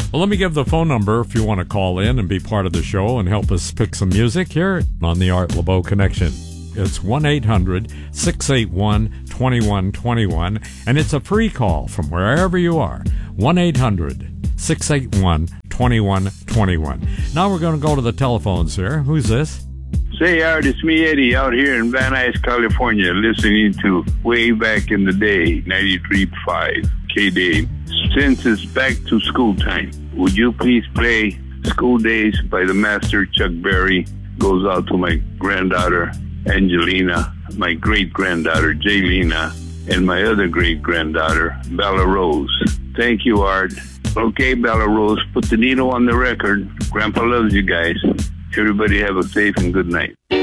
Well, let me give the phone number if you want to call in and be part of the show and help us pick some music here on the Art Laboe Connection. It's 1-800-681-2121, and it's a free call from wherever you are. 1-800-681-2121. Now we're going to go to the telephones here. Who's this? Say, Art, it's me, Eddie, out here in Van Nuys, California, listening to way back in the day, 93.5 K-Day. Since it's back to school time, would you please play School Days by the master Chuck Berry? Goes out to my granddaughter, Angelina, my great-granddaughter, Jaylina, and my other great-granddaughter, Bella Rose. Thank you, Art. Okay, Bella Rose, put the needle on the record. Grandpa loves you guys. Everybody have a safe and good night.